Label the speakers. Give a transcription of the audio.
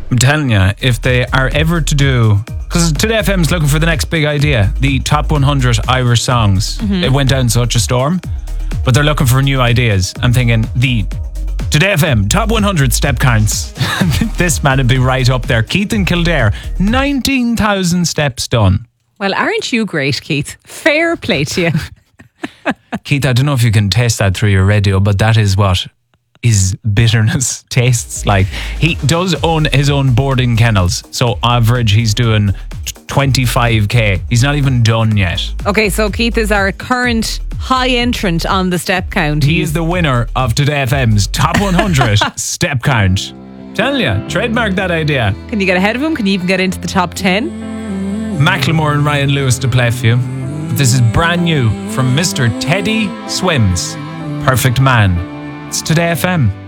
Speaker 1: I'm telling you, if they are ever to do... Because Today FM's looking for the next big idea. The top 100 Irish songs. It went down such a storm. But they're looking for new ideas. I'm thinking the Today FM top 100 step counts. This man would be right up there. Keith in Kildare, 19,000 steps done.
Speaker 2: Well, aren't you great, Keith? Fair play to you.
Speaker 1: Keith, I don't know if you can taste that through your radio, but that is what his bitterness tastes like. He does own his own boarding kennels. So average, he's doing 25k. He's not even done yet.
Speaker 2: Okay, so Keith is our current high entrant on the step count.
Speaker 1: He is the winner of Today FM's top 100 step count. Tell you, trademark that idea.
Speaker 2: Can you get ahead of him? Can you even get into the top 10?
Speaker 1: Macklemore and Ryan Lewis to play for you. But this is brand new from Mr. Teddy Swims. Perfect Man. It's Today FM.